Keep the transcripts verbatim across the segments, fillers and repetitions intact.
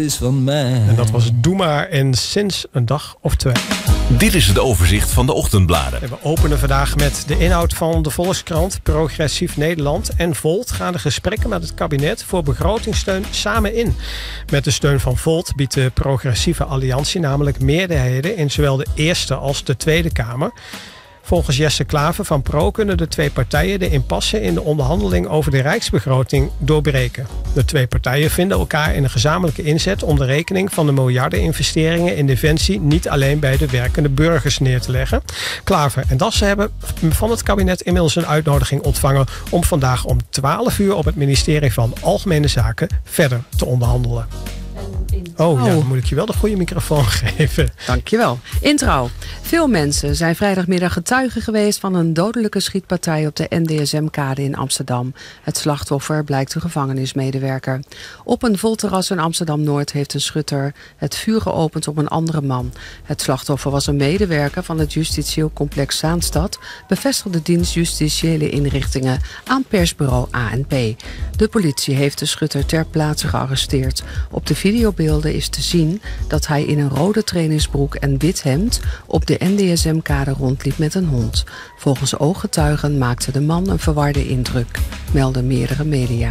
is van mij. En dat was Doe maar en sinds een dag of twee. Dit is het overzicht van de ochtendbladen. We openen vandaag met de inhoud van de Volkskrant. Progressief Nederland en Volt gaan de gesprekken met het kabinet voor begrotingssteun samen in. Met de steun van Volt biedt de Progressieve Alliantie namelijk meerderheden in zowel de Eerste als de Tweede Kamer. Volgens Jesse Klaver van Pro kunnen de twee partijen de impasse in de onderhandeling over de rijksbegroting doorbreken. De twee partijen vinden elkaar in een gezamenlijke inzet om de rekening van de miljardeninvesteringen in defensie niet alleen bij de werkende burgers neer te leggen. Klaver en Dassen hebben van het kabinet inmiddels een uitnodiging ontvangen om vandaag om twaalf uur op het ministerie van Algemene Zaken verder te onderhandelen. Oh ja, dan moet ik je wel de goede microfoon geven. Dankjewel. Intro. Veel mensen zijn vrijdagmiddag getuige geweest van een dodelijke schietpartij op de N D S M-kade in Amsterdam. Het slachtoffer blijkt een gevangenismedewerker. Op een Volterras in Amsterdam-Noord heeft een schutter het vuur geopend op een andere man. Het slachtoffer was een medewerker van het justitieel complex Zaanstad, bevestigde dienst justitiële inrichtingen aan persbureau A N P. De politie heeft de schutter ter plaatse gearresteerd. Op de videobeelden is te zien dat hij in een rode trainingsbroek en wit hemd op de N D S M-kade rondliep met een hond. Volgens ooggetuigen maakte de man een verwarde indruk, melden meerdere media.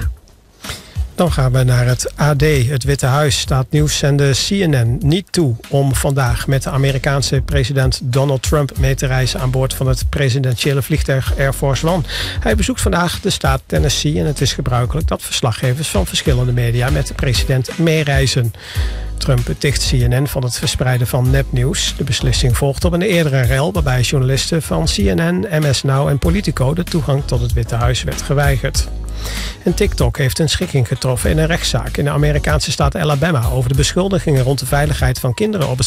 Dan gaan we naar het A D. Het Witte Huis staat nieuwszender C N N niet toe om vandaag met de Amerikaanse president Donald Trump mee te reizen aan boord van het presidentiële vliegtuig Air Force One. Hij bezoekt vandaag de staat Tennessee en het is gebruikelijk dat verslaggevers van verschillende media met de president meereizen. Trump beticht C N N van het verspreiden van nepnieuws. De beslissing volgt op een eerdere rel waarbij journalisten van C N N, M S Now en Politico de toegang tot het Witte Huis werd geweigerd. En TikTok heeft een schikking getroffen in een rechtszaak in de Amerikaanse staat Alabama over de beschuldigingen rond de veiligheid van kinderen op het